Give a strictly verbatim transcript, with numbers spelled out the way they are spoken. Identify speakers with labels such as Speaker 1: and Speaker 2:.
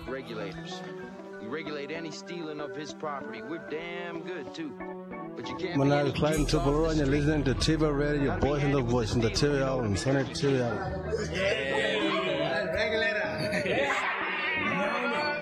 Speaker 1: regulators. We regulate any stealing of his property. We're damn good, too. But you can't
Speaker 2: Manal Klein Triple and you're listening to T V Radio, your voice in the voice in the T V album, Sonic T V album.
Speaker 3: Yeah, regulator. Yeah.